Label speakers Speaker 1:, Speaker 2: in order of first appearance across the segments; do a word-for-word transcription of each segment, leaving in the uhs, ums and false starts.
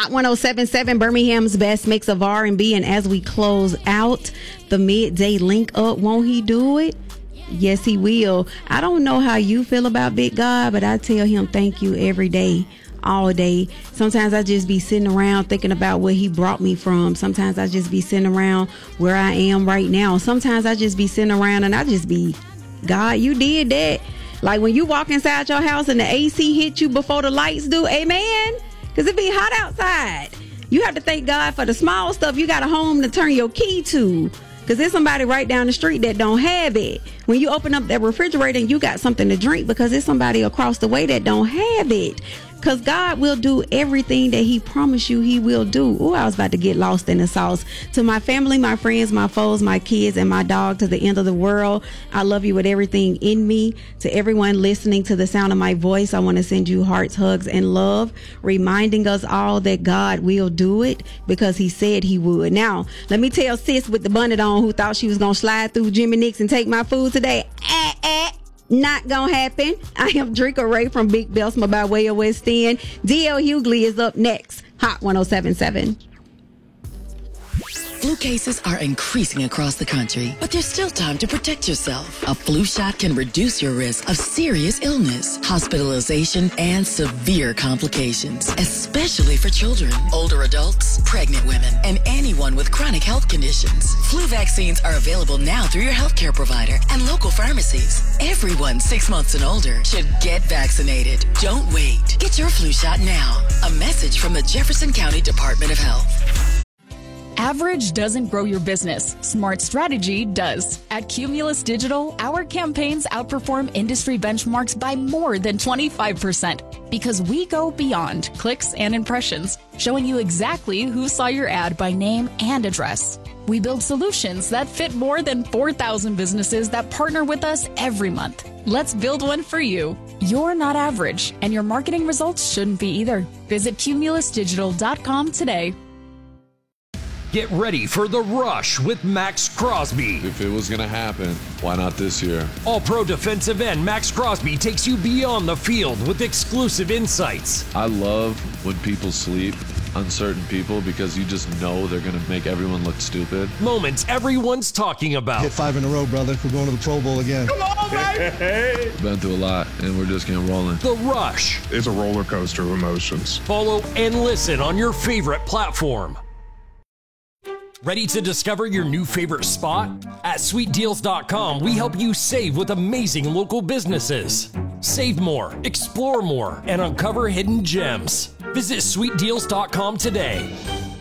Speaker 1: Hot one oh seven point seven, Birmingham's best mix of R and B. And as we close out the midday link up, won't he do it? Yes, he will. I don't know how you feel about Big God, but I tell him thank you every day, all day. Sometimes I just be sitting around thinking about where he brought me from. Sometimes I just be sitting around where I am right now. Sometimes I just be sitting around and I just be, God, you did that. Like when you walk inside your house and the A C hit you before the lights do, amen? Because it be hot outside. You have to thank God for the small stuff. You got a home to turn your key to. Because there's somebody right down the street that don't have it. When you open up that refrigerator and you got something to drink, because there's somebody across the way that don't have it. Because God will do everything that he promised you he will do. Oh, I was about to get lost in the sauce. To my family, my friends, my foes, my kids, and my dog to the end of the world, I love you with everything in me. To everyone listening to the sound of my voice, I want to send you hearts, hugs, and love, reminding us all that God will do it because he said he would. Now, let me tell sis with the bonnet on who thought she was going to slide through Jimmy Nick's and take my food today. Eh, eh. Not gonna happen. I am Drika Ray from Big Belsma by way of West End. D L Hughley is up next. Hot one oh seven point seven.
Speaker 2: Flu cases are increasing across the country, but there's still time to protect yourself. A flu shot can reduce your risk of serious illness, hospitalization, and severe complications, especially for children, older adults, pregnant women, and anyone with chronic health conditions. Flu vaccines are available now through your healthcare provider and local pharmacies. Everyone six months and older should get vaccinated. Don't wait. Get your flu shot now. A message from the Jefferson County Department of Health.
Speaker 3: Average doesn't grow your business. Smart strategy does. At Cumulus Digital, our campaigns outperform industry benchmarks by more than twenty-five percent because we go beyond clicks and impressions, showing you exactly who saw your ad by name and address. We build solutions that fit more than four thousand businesses that partner with us every month. Let's build one for you. You're not average, and your marketing results shouldn't be either. Visit cumulus digital dot com today.
Speaker 4: Get ready for The Rush with Max Crosby.
Speaker 5: If it was going to happen, why not this year?
Speaker 4: All-pro defensive end Max Crosby takes you beyond the field with exclusive insights.
Speaker 5: I love when people sleep on certain people because you just know they're going to make everyone look stupid.
Speaker 4: Moments everyone's talking about.
Speaker 6: Hit five in a row, brother. We're going to the Pro Bowl again.
Speaker 4: Come on, baby!
Speaker 5: Been through a lot, and we're just getting rolling.
Speaker 4: The Rush.
Speaker 7: It's a roller coaster of emotions.
Speaker 4: Follow and listen on your favorite platform. Ready to discover your new favorite spot? At sweet deals dot com, we help you save with amazing local businesses. Save more, explore more, and uncover hidden gems. Visit sweet deals dot com today.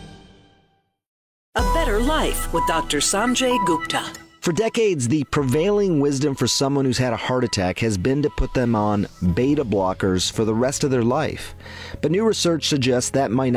Speaker 8: A better life with Doctor Sanjay Gupta.
Speaker 9: For decades, the prevailing wisdom for someone who's had a heart attack has been to put them on beta blockers for the rest of their life. But new research suggests that might not